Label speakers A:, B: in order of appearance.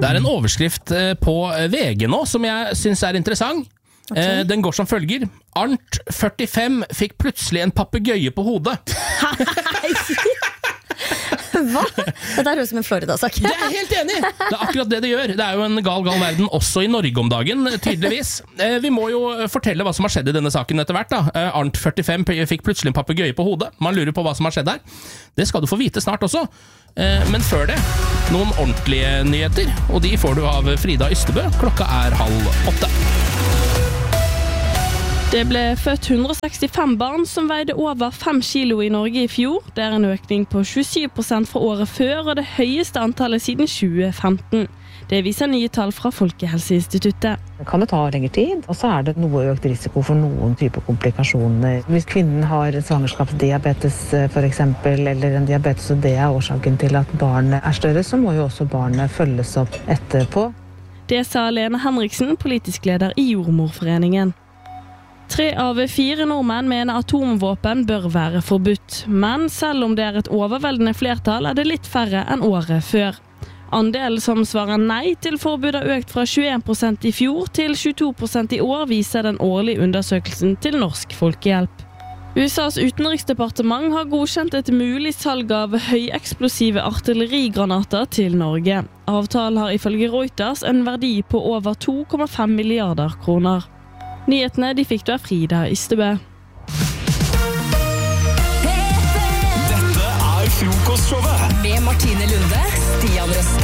A: Det en overskrift på VG nå som jeg synes interessant. Okay. Den går som følger. Arnt 45 fikk plutselig en papegøye på hodet.
B: Hva? Det høres som en Florida-sak.
A: Jeg helt enig. Det akkurat det gjør. Det jo en gal verden også i Norge om dagen, tydeligvis. Vi må jo fortelle hva som har skjedd i denne saken etter hvert. Arnt 45 fikk plutselig en papegøye på hodet. Man lurer på hva som har skjedd her. Det skal du få vite snart også. Men før det, noen ordentlige nyheter. Og de får du av Frida Ystebø. Klokka 7:30.
C: Det ble født 165 barn som veide over 5 kilo i Norge i fjor. Det en økning på 27% fra året før, og det høyeste antallet siden 2015. Det viser nye tall fra Folkehelseinstituttet.
D: Det kan ta lengre tid, og så det noe økt risiko for noen typer komplikasjoner. Hvis kvinnen har svangerskapsdiabetes for eksempel, eller en diabetes, og det årsaken til at barnet større, så må jo også barnet følges opp etterpå.
C: Det sa Lene Henriksen, politisk leder i Jordmorforeningen. 3 av 4 nordmenn mener atomvåpen bør være forbudt, men selv om det et overveldende flertall, det litt færre enn året før. Andelen som svarer nei til forbud har økt fra 21% i fjor til 22% i år, viser den årlige undersøkelsen til Norsk Folkehjelp. USAs utenriksdepartement har godkjent et mulig salg av høyeksplosive artillerigranater til Norge. Avtalen har ifølge Reuters en verdi på over 2,5 milliarder kroner. Nyhetene de fikk du av Frida Ystebø.
E: Dette frokostshowet
F: med Martine Lund